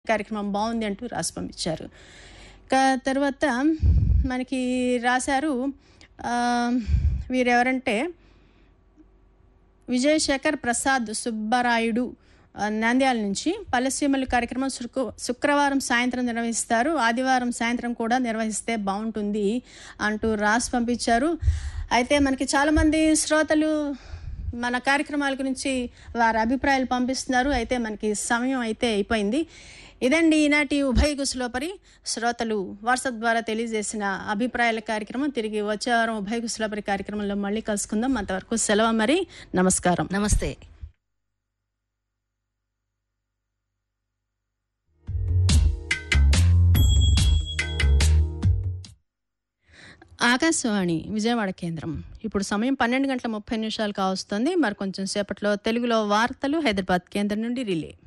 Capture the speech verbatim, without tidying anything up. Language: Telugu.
కార్యక్రమం బాగుంది అంటూ రాసి పంపించారు. తర్వాత మనకి రాశారు వీరెవరంటే విజయశేఖర్ ప్రసాద్ సుబ్బరాయుడు నంద్యాల నుంచి. పల్లెసీమల కార్యక్రమం శుక్రవారం సాయంత్రం నిర్వహిస్తారు, ఆదివారం సాయంత్రం కూడా నిర్వహిస్తే బాగుంటుంది అంటూ రాసి పంపించారు. అయితే మనకి చాలామంది శ్రోతలు మన కార్యక్రమాల గురించి వారి అభిప్రాయాలు పంపిస్తున్నారు. అయితే మనకి సమయం అయితే అయిపోయింది. ఇదండి ఈనాటి ఉభయ కుశలోపరి శ్రోతలు వాట్సాప్ ద్వారా తెలియజేసిన అభిప్రాయాల కార్యక్రమం. తిరిగి వచ్చే వారం ఉభయ కుశలోపరి కార్యక్రమంలో మళ్ళీ కలుసుకుందాం. అంతవరకు సెలవు, మరి నమస్కారం. నమస్తే. ఆకాశవాణి విజయవాడ కేంద్రం. ఇప్పుడు సమయం పన్నెండు గంటల ముప్పై నిమిషాలు కావస్తుంది. మరి కొంచెం సేపట్లో తెలుగులో వార్తలు హైదరాబాద్ కేంద్రం నుండి రిలే.